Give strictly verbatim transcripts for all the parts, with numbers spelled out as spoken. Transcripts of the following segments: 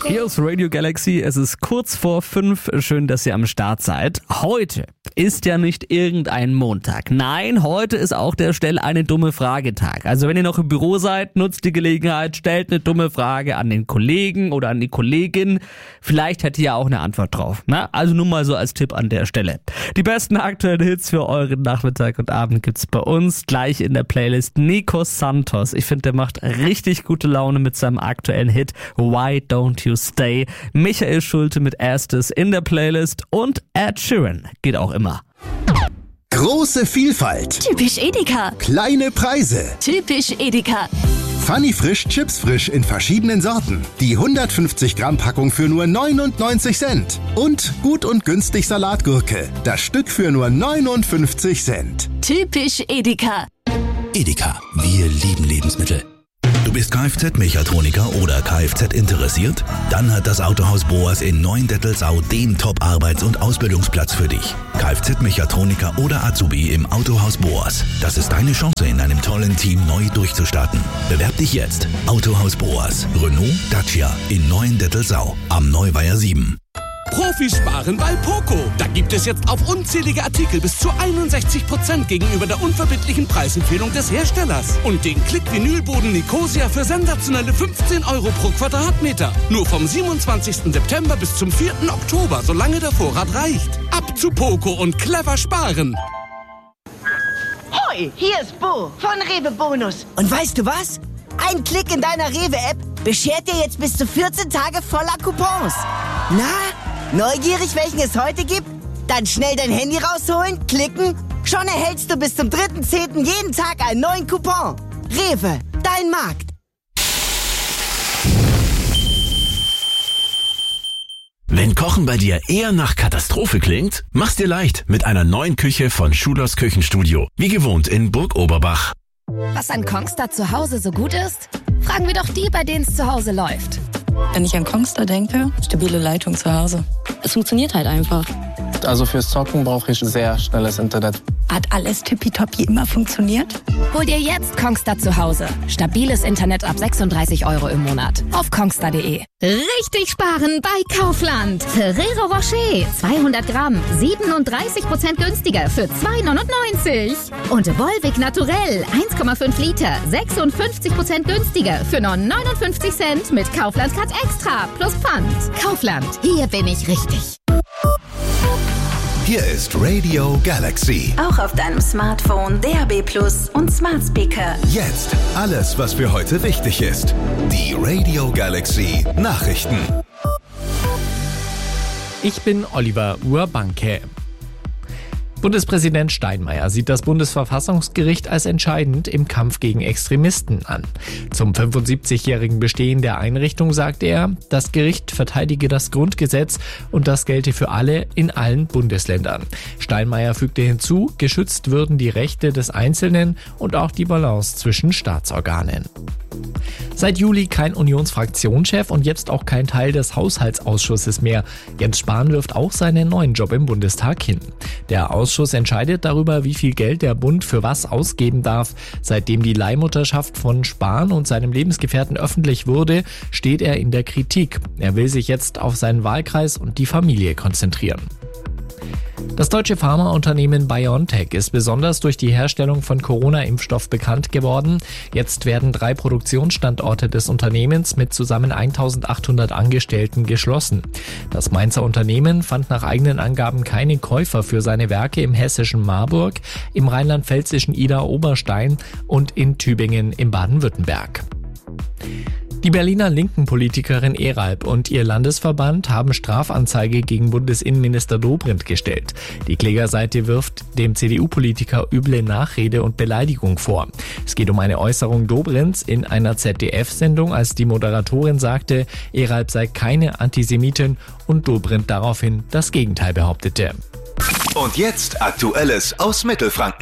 Hier ist Radio Galaxy, es ist kurz vor fünf, schön, dass ihr am Start seid. Heute ist ja nicht irgendein Montag. Nein, heute ist auch der Stell eine dumme Frage Tag. Also wenn ihr noch im Büro seid, nutzt die Gelegenheit, stellt eine dumme Frage an den Kollegen oder an die Kollegin. Vielleicht hättet ihr ja auch eine Antwort drauf. Na, also nur mal so als Tipp an der Stelle. Die besten aktuellen Hits für euren Nachmittag und Abend gibt's bei uns gleich in der Playlist. Nico Santos, ich finde, der macht richtig gute Laune mit seinem aktuellen Hit Why Don't You Stay. Michael Schulte mit Erstes in der Playlist und Ed Sheeran geht auch immer. Große Vielfalt. Typisch Edeka. Kleine Preise. Typisch Edeka. Funny Frisch Chips Frisch in verschiedenen Sorten. Die hundertfünfzig Gramm Packung für nur neunundneunzig Cent. Und gut und günstig Salatgurke. Das Stück für nur neunundfünfzig Cent. Typisch Edeka. Edeka, wir lieben Lebensmittel. Du bist Kfz-Mechatroniker oder Kfz interessiert? Dann hat das Autohaus Boas in Neuendettelsau den Top-Arbeits- und Ausbildungsplatz für dich. Kfz-Mechatroniker oder Azubi im Autohaus Boas. Das ist deine Chance, in einem tollen Team neu durchzustarten. Bewerb dich jetzt. Autohaus Boas. Renault, Dacia in Neuendettelsau am Neuweiher sieben. Profis sparen bei Poco. Da gibt es jetzt auf unzählige Artikel bis zu einundsechzig Prozent gegenüber der unverbindlichen Preisempfehlung des Herstellers. Und den Klick-Vinylboden Nicosia für sensationelle fünfzehn Euro pro Quadratmeter. Nur vom siebenundzwanzigsten September bis zum vierten Oktober, solange der Vorrat reicht. Ab zu Poco und clever sparen. Hoi, hier ist Bo von Rewe Bonus. Und weißt du was? Ein Klick in deiner Rewe-App beschert dir jetzt bis zu vierzehn Tage voller Coupons. Na, neugierig, welchen es heute gibt? Dann schnell dein Handy rausholen, klicken. Schon erhältst du bis zum dritten zehnten jeden Tag einen neuen Coupon. Rewe, dein Markt. Wenn Kochen bei dir eher nach Katastrophe klingt, mach's dir leicht mit einer neuen Küche von Schulers Küchenstudio. Wie gewohnt in Burg Oberbach. Was an Kongstar zu Hause so gut ist? Fragen wir doch die, bei denen es zu Hause läuft. Wenn ich an Kongstar denke, stabile Leitung zu Hause. Es funktioniert halt einfach. Also fürs Zocken brauche ich sehr schnelles Internet. Hat alles tippitoppi immer funktioniert? Hol dir jetzt Kongstar zu Hause. Stabiles Internet ab sechsunddreißig Euro im Monat. Auf kongstar punkt de. Richtig sparen bei Kaufland. Ferrero Rocher zweihundert Gramm, siebenunddreißig Prozent günstiger für zwei neunundneunzig. Und Volvic Naturell eins Komma fünf Liter, sechsundfünfzig Prozent günstiger für nur neunundfünfzig Cent mit Kaufland Cut Extra plus Pfand. Kaufland, hier bin ich richtig. Hier ist Radio Galaxy. Auch auf deinem Smartphone, D A B Plus und Smart Speaker. Jetzt alles, was für heute wichtig ist. Die Radio Galaxy Nachrichten. Ich bin Oliver Urbanke. Bundespräsident Steinmeier sieht das Bundesverfassungsgericht als entscheidend im Kampf gegen Extremisten an. Zum fünfundsiebzigjährigen Bestehen der Einrichtung sagte er, das Gericht verteidige das Grundgesetz und das gelte für alle in allen Bundesländern. Steinmeier fügte hinzu, geschützt würden die Rechte des Einzelnen und auch die Balance zwischen Staatsorganen. Seit Juli kein Unionsfraktionschef und jetzt auch kein Teil des Haushaltsausschusses mehr. Jens Spahn wirft auch seinen neuen Job im Bundestag hin. Der Ausschuss entscheidet darüber, wie viel Geld der Bund für was ausgeben darf. Seitdem die Leihmutterschaft von Spahn und seinem Lebensgefährten öffentlich wurde, steht er in der Kritik. Er will sich jetzt auf seinen Wahlkreis und die Familie konzentrieren. Das deutsche Pharmaunternehmen BioNTech ist besonders durch die Herstellung von Corona-Impfstoff bekannt geworden. Jetzt werden drei Produktionsstandorte des Unternehmens mit zusammen eintausendachthundert Angestellten geschlossen. Das Mainzer Unternehmen fand nach eigenen Angaben keine Käufer für seine Werke im hessischen Marburg, im rheinland-pfälzischen Idar-Oberstein und in Tübingen im Baden-Württemberg. Die Berliner linken Politikerin Eralb und ihr Landesverband haben Strafanzeige gegen Bundesinnenminister Dobrindt gestellt. Die Klägerseite wirft dem C D U-Politiker üble Nachrede und Beleidigung vor. Es geht um eine Äußerung Dobrindts in einer Z D F-Sendung, als die Moderatorin sagte, Eralb sei keine Antisemitin und Dobrindt daraufhin das Gegenteil behauptete. Und jetzt Aktuelles aus Mittelfranken.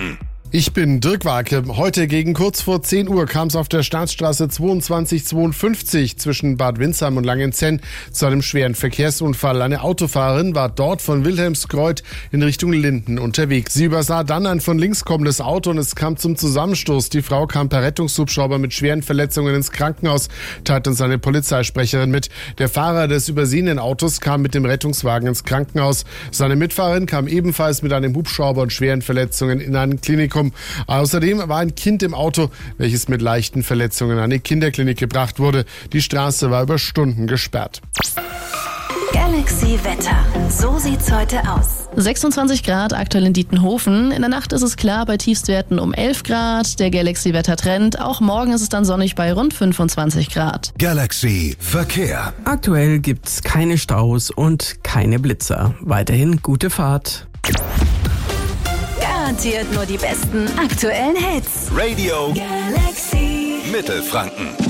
Ich bin Dirk Warke. Heute gegen kurz vor zehn Uhr kam es auf der Staatsstraße zweiundzwanzig zweiundfünfzig zwischen Bad Windsheim und Langenzenn zu einem schweren Verkehrsunfall. Eine Autofahrerin war dort von Wilhelmskreuth in Richtung Linden unterwegs. Sie übersah dann ein von links kommendes Auto und es kam zum Zusammenstoß. Die Frau kam per Rettungshubschrauber mit schweren Verletzungen ins Krankenhaus, teilte uns eine Polizeisprecherin mit. Der Fahrer des übersehenen Autos kam mit dem Rettungswagen ins Krankenhaus. Seine Mitfahrerin kam ebenfalls mit einem Hubschrauber und schweren Verletzungen in ein Klinikum. Außerdem war ein Kind im Auto, welches mit leichten Verletzungen in eine Kinderklinik gebracht wurde. Die Straße war über Stunden gesperrt. Galaxy Wetter. So sieht's heute aus. sechsundzwanzig Grad aktuell in Dietenhofen. In der Nacht ist es klar bei Tiefstwerten um elf Grad. Der Galaxy Wetter Trend. Auch morgen ist es dann sonnig bei rund fünfundzwanzig Grad. Galaxy Verkehr. Aktuell gibt's keine Staus und keine Blitzer. Weiterhin gute Fahrt. Garantiert nur die besten aktuellen Hits. Radio Galaxy Mittelfranken.